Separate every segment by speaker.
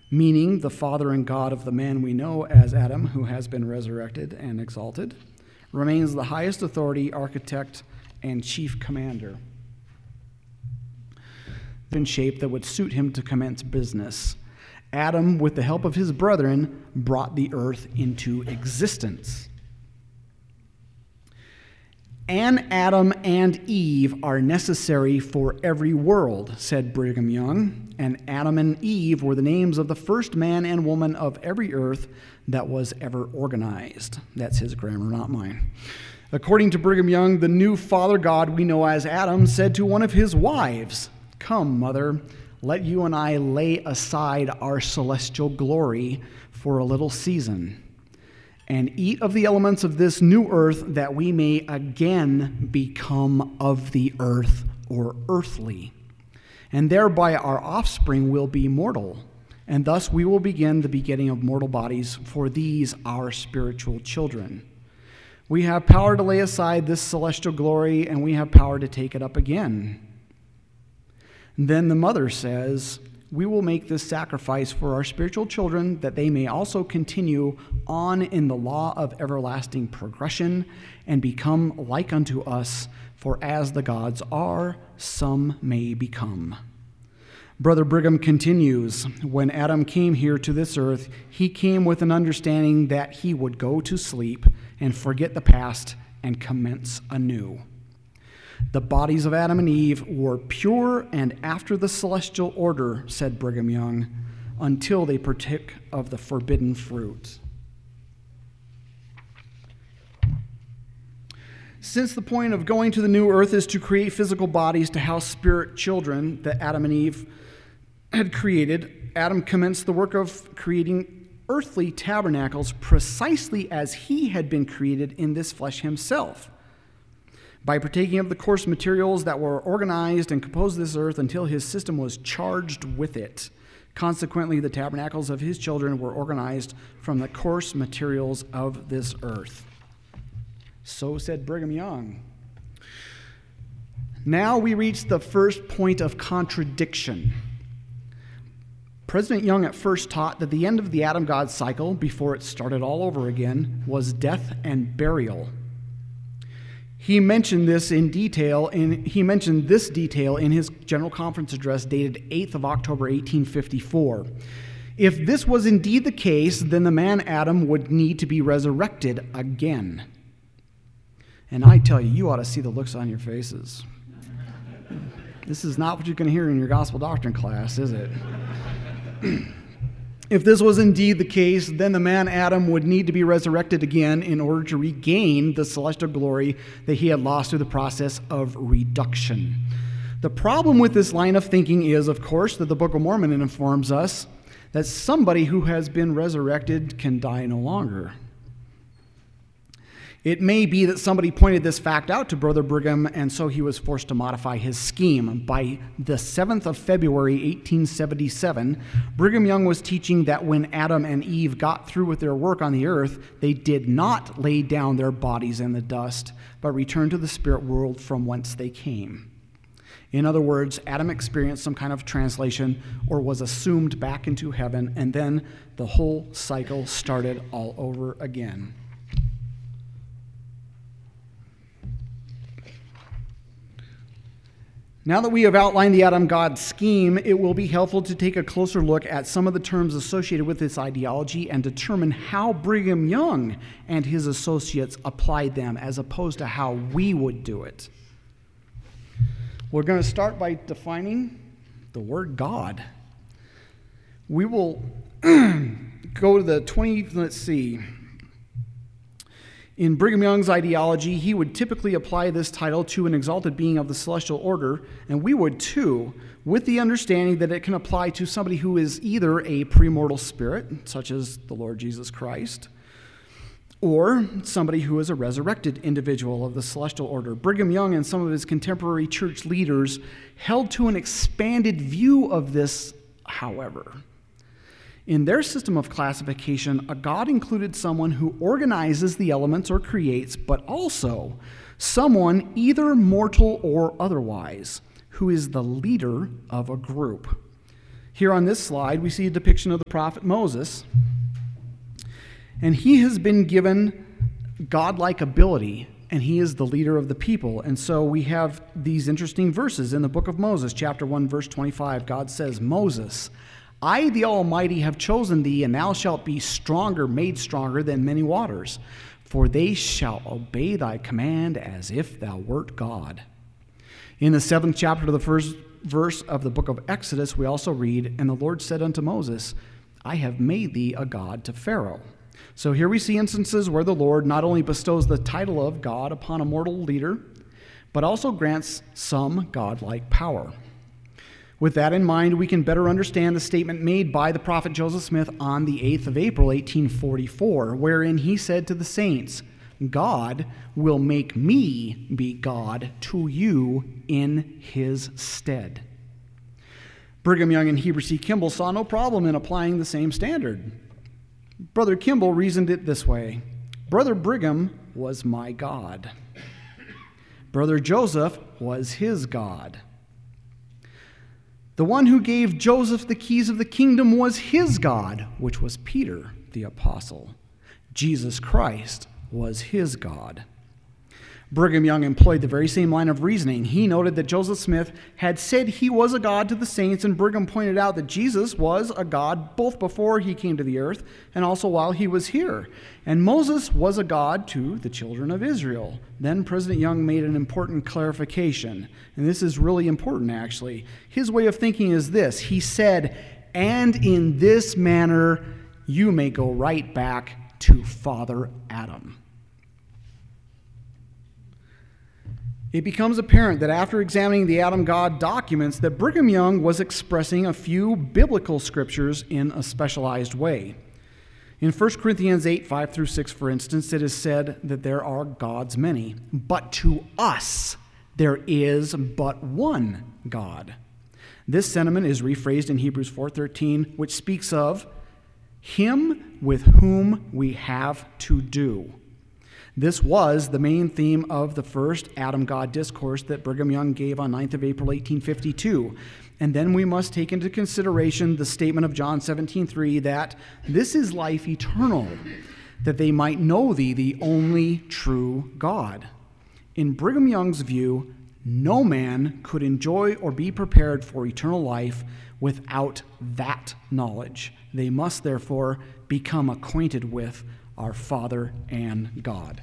Speaker 1: meaning the father and God of the man we know as Adam, who has been resurrected and exalted, remains the highest authority, architect, and chief commander in shape that would suit him to commence business. Adam, with the help of his brethren, brought the earth into existence. An Adam and Eve are necessary for every world, said Brigham Young, and Adam and Eve were the names of the first man and woman of every earth that was ever organized. That's his grammar, not mine. According to Brigham Young, the new Father God we know as Adam said to one of his wives, "Come, mother, let you and I lay aside our celestial glory for a little season, and eat of the elements of this new earth, that we may again become of the earth, or earthly. And thereby our offspring will be mortal, and thus we will begin the begetting of mortal bodies for these our spiritual children. We have power to lay aside this celestial glory, and we have power to take it up again." Then the mother says, "We will make this sacrifice for our spiritual children, that they may also continue on in the law of everlasting progression and become like unto us, for as the gods are, some may become." Brother Brigham continues, "When Adam came here to this earth, he came with an understanding that he would go to sleep and forget the past and commence anew. The bodies of Adam and Eve were pure and after the celestial order," said Brigham Young, "until they partook of the forbidden fruit." Since the point of going to the new earth is to create physical bodies to house spirit children that Adam and Eve had created, Adam commenced the work of creating earthly tabernacles precisely as he had been created in this flesh himself, by partaking of the coarse materials that were organized and composed this earth until his system was charged with it. Consequently, the tabernacles of his children were organized from the coarse materials of this earth. So said Brigham Young. Now we reach the first point of contradiction. President Young at first taught that the end of the Adam-God cycle, before it started all over again, was death and burial. He mentioned this detail in his General Conference address dated 8th of October, 1854. If this was indeed the case, then the man Adam would need to be resurrected again. And I tell you, you ought to see the looks on your faces. This is not what you're going to hear in your gospel doctrine class, is it? If this was indeed the case, then the man Adam would need to be resurrected again in order to regain the celestial glory that he had lost through the process of reduction. The problem with this line of thinking is, of course, that the Book of Mormon informs us that somebody who has been resurrected can die no longer. It may be that somebody pointed this fact out to Brother Brigham, and so he was forced to modify his scheme. By the 7th of February, 1877, Brigham Young was teaching that when Adam and Eve got through with their work on the earth, they did not lay down their bodies in the dust, but returned to the spirit world from whence they came. In other words, Adam experienced some kind of translation or was assumed back into heaven, and then the whole cycle started all over again. Now that we have outlined the Adam-God scheme, it will be helpful to take a closer look at some of the terms associated with this ideology and determine how Brigham Young and his associates applied them as opposed to how we would do it. We're going to start by defining the word God. We will go to the 20th, let's see. In Brigham Young's ideology, he would typically apply this title to an exalted being of the celestial order, and we would too, with the understanding that it can apply to somebody who is either a premortal spirit, such as the Lord Jesus Christ, or somebody who is a resurrected individual of the celestial order. Brigham Young and some of his contemporary church leaders held to an expanded view of this, however. In their system of classification, a god included someone who organizes the elements or creates, but also someone either mortal or otherwise, who is the leader of a group. Here on this slide, we see a depiction of the prophet Moses, and he has been given godlike ability, and he is the leader of the people. And so we have these interesting verses in the book of Moses, chapter 1, verse 25. God says, Moses, I, the Almighty, have chosen thee, and thou shalt be stronger, made stronger than many waters, for they shall obey thy command as if thou wert God. In the 7th chapter of the first verse of the book of Exodus, we also read, and the Lord said unto Moses, I have made thee a god to Pharaoh. So here we see instances where the Lord not only bestows the title of God upon a mortal leader, but also grants some godlike power. With that in mind, we can better understand the statement made by the prophet Joseph Smith on the 8th of April, 1844, wherein he said to the saints, God will make me be God to you in his stead. Brigham Young and Heber C. Kimball saw no problem in applying the same standard. Brother Kimball reasoned it this way: Brother Brigham was my God. Brother Joseph was his God. The one who gave Joseph the keys of the kingdom was his God, which was Peter the apostle. Jesus Christ was his God. Brigham Young employed the very same line of reasoning. He noted that Joseph Smith had said he was a God to the saints, and Brigham pointed out that Jesus was a God both before he came to the earth and also while he was here. And Moses was a God to the children of Israel. Then President Young made an important clarification, and this is really important actually. His way of thinking is this. He said, and in this manner you may go right back to Father Adam. It becomes apparent that after examining the Adam God documents, that Brigham Young was expressing a few biblical scriptures in a specialized way. In 1 Corinthians 8, 5 through 6, for instance, it is said that there are gods many, but to us there is but one God. This sentiment is rephrased in Hebrews 4:13, which speaks of him with whom we have to do. This was the main theme of the first Adam-God discourse that Brigham Young gave on 9th of April, 1852. And then we must take into consideration the statement of John 17:3 that this is life eternal, that they might know thee, the only true God. In Brigham Young's view, no man could enjoy or be prepared for eternal life without that knowledge. They must therefore become acquainted with our Father and God.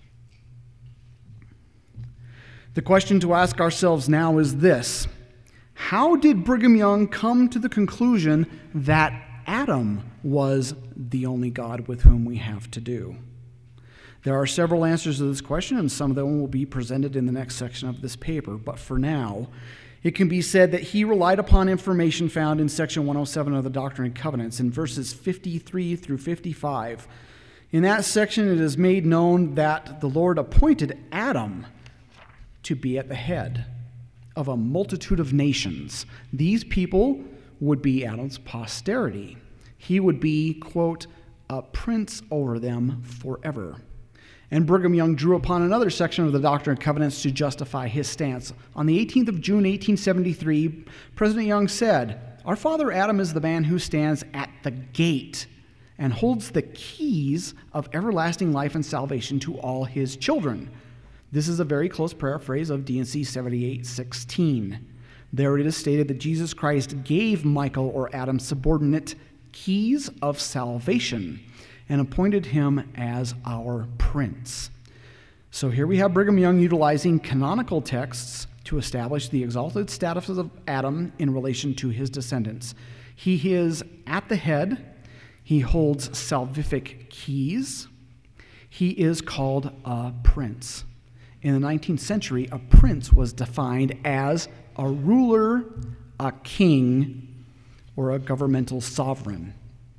Speaker 1: The question to ask ourselves now is this: how did Brigham Young come to the conclusion that Adam was the only God with whom we have to do? There are several answers to this question, and some of them will be presented in the next section of this paper. But for now, it can be said that he relied upon information found in section 107 of the Doctrine and Covenants in verses 53 through 55. In that section, it is made known that the Lord appointed Adam to be at the head of a multitude of nations. These people would be Adam's posterity. He would be, quote, a prince over them forever. And Brigham Young drew upon another section of the Doctrine and Covenants to justify his stance. On the 18th of June, 1873, President Young said, our father Adam is the man who stands at the gate and holds the keys of everlasting life and salvation to all his children. This is a very close paraphrase of D&C 78:16. There it is stated that Jesus Christ gave Michael or Adam subordinate keys of salvation and appointed him as our prince. So here we have Brigham Young utilizing canonical texts to establish the exalted status of Adam in relation to his descendants. He is at the head. He holds salvific keys. He is called a prince. In the 19th century, a prince was defined as a ruler, a king, or a governmental sovereign.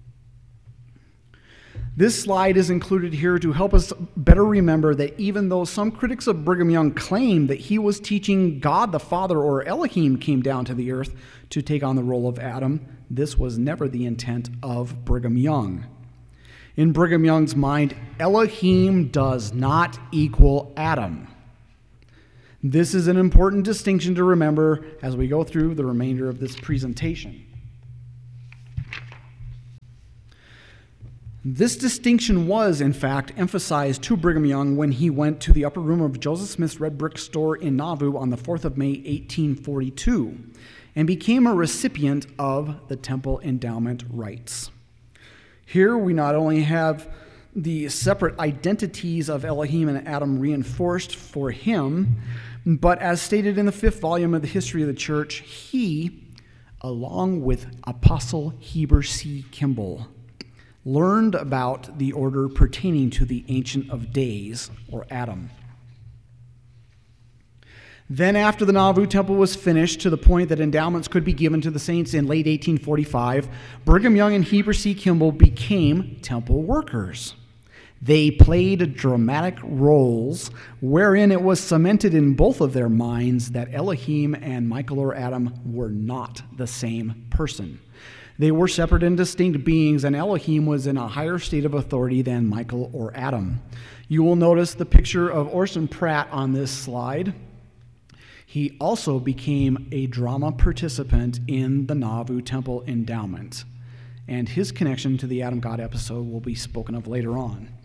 Speaker 1: This slide is included here to help us better remember that even though some critics of Brigham Young claim that he was teaching God the Father or Elohim came down to the earth to take on the role of Adam, this was never the intent of Brigham Young. In Brigham Young's mind, Elohim does not equal Adam. This is an important distinction to remember as we go through the remainder of this presentation. This distinction was, in fact, emphasized to Brigham Young when he went to the upper room of Joseph Smith's red brick store in Nauvoo on the 4th of May, 1842, and became a recipient of the temple endowment rights. Here we not only have the separate identities of Elohim and Adam reinforced for him, but as stated in the 5th volume of the History of the Church, he, along with Apostle Heber C. Kimball, learned about the order pertaining to the Ancient of Days, or Adam. Then after the Nauvoo temple was finished to the point that endowments could be given to the saints in late 1845, Brigham Young and Heber C. Kimball became temple workers. They played dramatic roles wherein it was cemented in both of their minds that Elohim and Michael or Adam were not the same person. They were separate and distinct beings, and Elohim was in a higher state of authority than Michael or Adam. You will notice the picture of Orson Pratt on this slide. He also became a drama participant in the Nauvoo Temple endowment, and his connection to the Adam God episode will be spoken of later on.